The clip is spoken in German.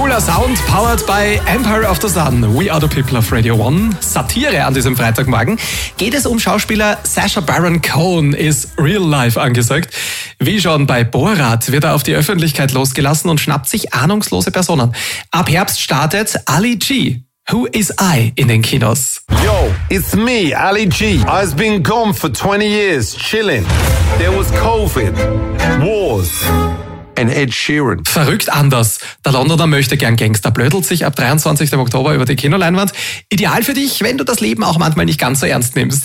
Cooler Sound, powered by Empire of the Sun. We are the people of Radio 1. Satire an diesem Freitagmorgen. Geht es um Schauspieler Sacha Baron Cohen, ist Real Life angesagt. Wie schon bei Borat wird er auf die Öffentlichkeit losgelassen und schnappt sich ahnungslose Personen. Ab Herbst startet Ali G. Who is I in den Kinos. Yo, it's me, Ali G. I've been gone for 20 years, chilling. There was COVID, wars and Ed Sheeran. Verrückt anders. Der Londoner Möchtegern-Gangster blödelt sich ab 23. Oktober über die Kinoleinwand. Ideal für dich, wenn du das Leben auch manchmal nicht ganz so ernst nimmst.